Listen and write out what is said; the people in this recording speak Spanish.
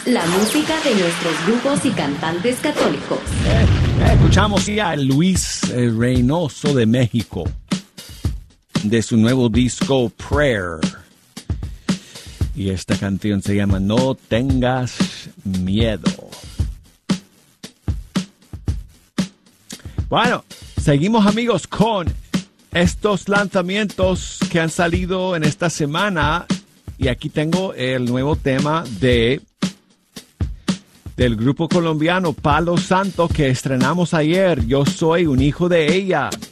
La música de nuestros grupos y cantantes católicos. Escuchamos ya a Luis Reynoso de México, de su nuevo disco Prayer. Y esta canción se llama No Tengas Miedo. Bueno, seguimos amigos con estos lanzamientos que han salido en esta semana. Y aquí tengo el nuevo tema del grupo colombiano Palo Santo que estrenamos ayer. Yo soy un hijo de ella.